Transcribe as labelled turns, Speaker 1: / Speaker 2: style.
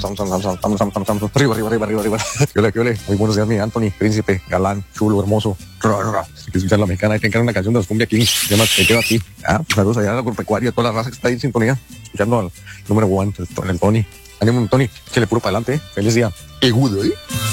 Speaker 1: Arriba, arriba, arriba, arriba, arriba. ¿Qué ole? Muy buenos días, mi Anthony, príncipe, galán, chulo, hermoso. Hay que escuchar la mexicana, hay que encargar una canción de los Cumbia Kings. Se llama Te Quedo Aquí. Saludos allá a la agropecuaria, toda la raza que está ahí en sintonía. Escuchando al número 1, el Tony. Ánimo, Tony. Échale puro para adelante. Feliz día. ¡Qué good,